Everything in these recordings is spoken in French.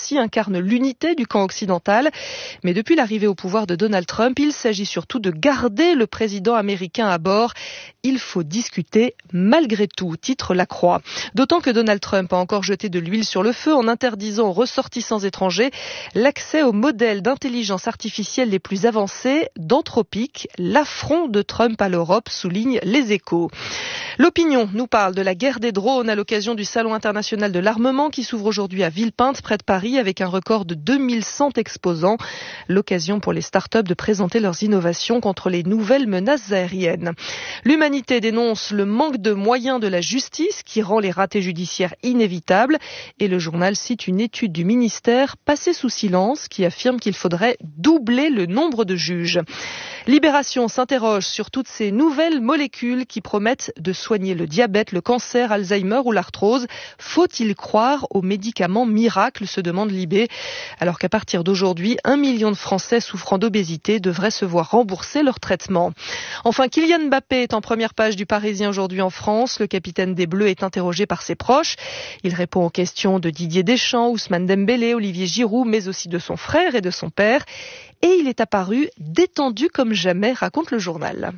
Russie incarne l'unité du camp occidental. Mais depuis l'arrivée au pouvoir de Donald Trump, il s'agit surtout de garder le président américain à bord. Il faut discuter malgré tout, titre La Croix. D'autant que Donald Trump a encore jeté de l'huile sur le feu en interdisant aux ressortissants étrangers l'accès aux modèles d'intelligence artificielle les plus avancés d'Anthropic. L'affront de Trump à l'Europe, souligne Les Échos. L'Opinion nous parle de la guerre des drones à l'occasion du Salon international de l'armement qui s'ouvre aujourd'hui à Villepinte, près de Paris, avec un record de 2100 exposants. L'occasion pour les startups de présenter leurs innovations contre les nouvelles menaces aériennes. L'Humanité dénonce le manque de moyens de la justice qui rend les ratés judiciaires inévitables. Et le journal cite une étude du ministère passée sous silence qui affirme qu'il faudrait doubler le nombre de juges. Libération s'interroge sur toutes ces nouvelles molécules qui promettent de soigner le diabète, le cancer, Alzheimer ou l'arthrose. Faut-il croire aux médicaments miracles, se demande Libé, alors qu'à partir d'aujourd'hui, 1 million de Français souffrant d'obésité devraient se voir rembourser leur traitement. Enfin, Kylian Mbappé est en première page du Parisien aujourd'hui en France. Le capitaine des Bleus est interrogé par ses proches. Il répond aux questions de Didier Deschamps, Ousmane Dembélé, Olivier Giroud, mais aussi de son frère et de son père. Et il est apparu détendu comme jamais, raconte le journal.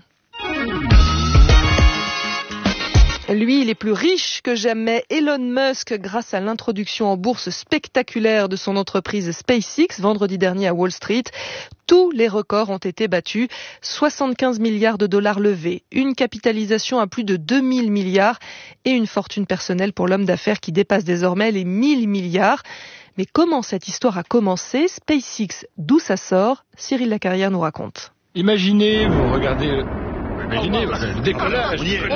Lui, il est plus riche que jamais. Elon Musk, grâce à l'introduction en bourse spectaculaire de son entreprise SpaceX, vendredi dernier à Wall Street, tous les records ont été battus. 75 milliards de dollars levés, une capitalisation à plus de 2000 milliards et une fortune personnelle pour l'homme d'affaires qui dépasse désormais les 1000 milliards. Mais comment cette histoire a commencé? SpaceX, d'où ça sort? Cyril Lacarrière nous raconte. Imaginez le décollage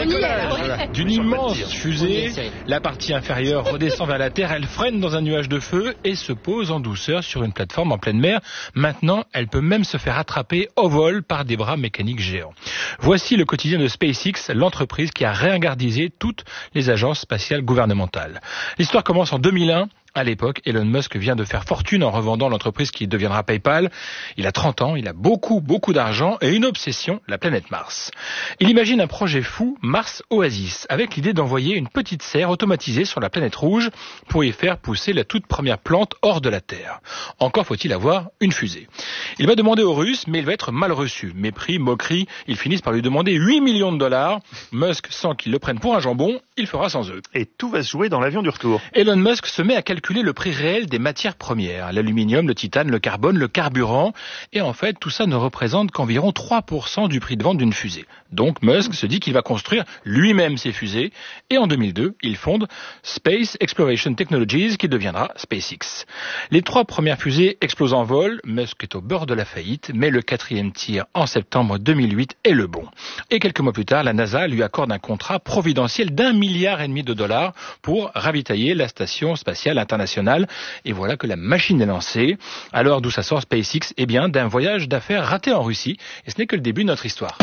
d'une immense fusée. La partie inférieure redescend vers la Terre, elle freine dans un nuage de feu et se pose en douceur sur une plateforme en pleine mer. Maintenant, elle peut même se faire attraper au vol par des bras mécaniques géants. Voici le quotidien de SpaceX, l'entreprise qui a réingardisé toutes les agences spatiales gouvernementales. L'histoire commence en 2001. À l'époque, Elon Musk vient de faire fortune en revendant l'entreprise qui deviendra PayPal. Il a 30 ans, il a beaucoup d'argent et une obsession, la planète Mars. Il imagine un projet fou, Mars Oasis, avec l'idée d'envoyer une petite serre automatisée sur la planète rouge pour y faire pousser la toute première plante hors de la Terre. Encore faut-il avoir une fusée. Il va demander aux Russes, mais il va être mal reçu. Mépris, moquerie, ils finissent par lui demander 8 millions de dollars. Musk sent qu'ils le prennent pour un jambon, il fera sans eux. Et tout va se jouer dans l'avion du retour. Elon Musk se met à calculer le prix réel des matières premières, l'aluminium, le titane, le carbone, le carburant, et en fait tout ça ne représente qu'environ 3% du prix de vente d'une fusée. Donc Musk se dit qu'il va construire lui-même ses fusées, et en 2002, il fonde Space Exploration Technologies qui deviendra SpaceX. Les 3 premières fusées explosent en vol, Musk est au bord de la faillite, mais le 4e tir en septembre 2008 est le bon. Et quelques mois plus tard, la NASA lui accorde un contrat providentiel d'1,5 milliard de dollars pour ravitailler la station spatiale internationale. Et voilà que la machine est lancée. Alors d'où ça sort SpaceX? Eh bien d'un voyage d'affaires raté en Russie. Et ce n'est que le début de notre histoire.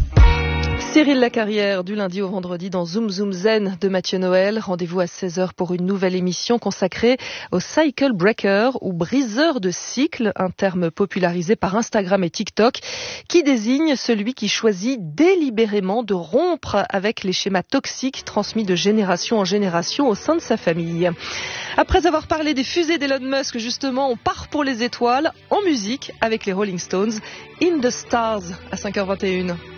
Cyril Lacarrière, du lundi au vendredi dans Zoom Zoom Zen de Mathieu Noël. Rendez-vous à 16h pour une nouvelle émission consacrée au cycle breaker ou briseur de cycle, un terme popularisé par Instagram et TikTok qui désigne celui qui choisit délibérément de rompre avec les schémas toxiques transmis de génération en génération au sein de sa famille. Après avoir parlé des fusées d'Elon Musk, justement, on part pour les étoiles en musique avec les Rolling Stones, In the Stars à 5h21.